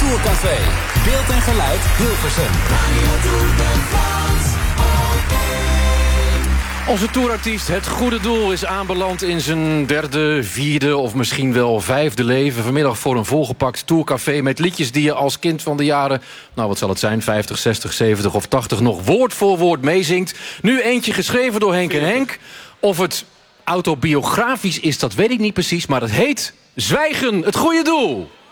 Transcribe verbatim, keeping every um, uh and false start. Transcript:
Tourcafé. Beeld en geluid Hilversum. Onze tourartiest Het Goede Doel is aanbeland in zijn derde, vierde of misschien wel vijfde leven. Vanmiddag voor een volgepakt Tourcafé met liedjes die je als kind van de jaren... nou, wat zal het zijn, vijftig, zestig, zeventig of tachtig nog woord voor woord meezingt. Nu eentje geschreven door Henk en Henk. Of het autobiografisch is, dat weet ik niet precies, maar het heet Zwijgen, Het Goede Doel.